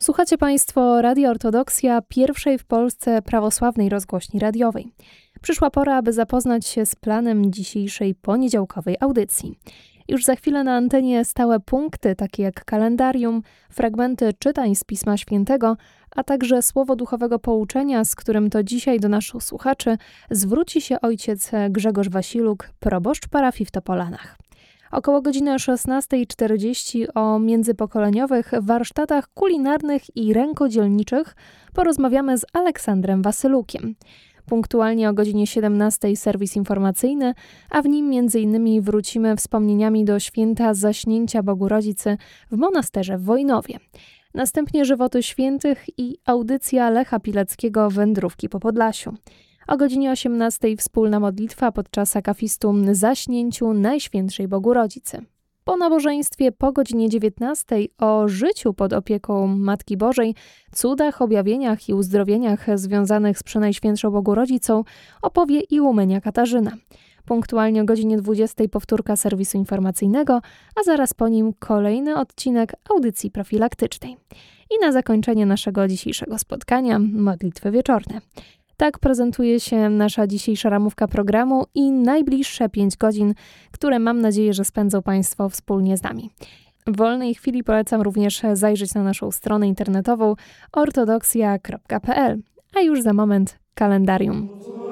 Słuchacie Państwo Radia Ortodoksja, pierwszej w Polsce prawosławnej rozgłośni radiowej. Przyszła pora, aby zapoznać się z planem dzisiejszej poniedziałkowej audycji. Już za chwilę na antenie stałe punkty, takie jak kalendarium, fragmenty czytań z Pisma Świętego, a także słowo duchowego pouczenia, z którym to dzisiaj do naszych słuchaczy zwróci się ojciec Grzegorz Wasiluk, proboszcz parafii w Topolanach. Około godziny 16:40 o międzypokoleniowych warsztatach kulinarnych i rękodzielniczych porozmawiamy z Aleksandrem Wasylukiem. Punktualnie o godzinie 17:00 serwis informacyjny, a w nim m.in. wrócimy wspomnieniami do święta Zaśnięcia Bogu Rodzicy w monasterze w Wojnowie. Następnie żywoty świętych i audycja Lecha Pileckiego Wędrówki po Podlasiu. O godzinie 18:00 wspólna modlitwa podczas akafistu Zaśnięciu Najświętszej Bogu Rodzicy. Po nabożeństwie po godzinie 19:00 o życiu pod opieką Matki Bożej, cudach, objawieniach i uzdrowieniach związanych z Przenajświętszą Bogu Rodzicą opowie Iłumenia Katarzyna. Punktualnie o godzinie 20:00 powtórka serwisu informacyjnego, a zaraz po nim kolejny odcinek audycji profilaktycznej. I na zakończenie naszego dzisiejszego spotkania modlitwy wieczorne. Tak prezentuje się nasza dzisiejsza ramówka programu i najbliższe 5 godzin, które mam nadzieję, że spędzą Państwo wspólnie z nami. W wolnej chwili polecam również zajrzeć na naszą stronę internetową ortodoksja.pl, a już za moment kalendarium.